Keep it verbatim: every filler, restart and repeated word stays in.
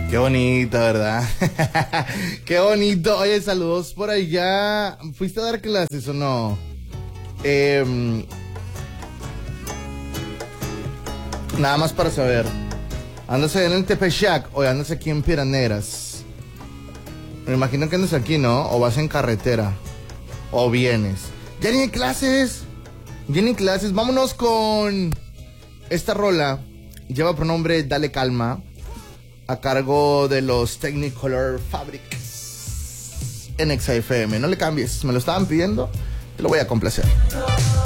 Qué bonito, ¿verdad? Qué bonito. Oye, saludos por allá. ¿Fuiste a dar clases o no? Eh, nada más para saber. ¿Andas en el Tepeyac o andas aquí en Piraneras? Me imagino que andas aquí, ¿no? O vas en carretera. O vienes. ¿Ya ni hay clases? ¿Ya ni hay clases? Vámonos con esta rola. Lleva por nombre Dale Calma, a cargo de los Technicolor Fabrics en Exa F M. No le cambies, me lo estaban pidiendo, te lo voy a complacer.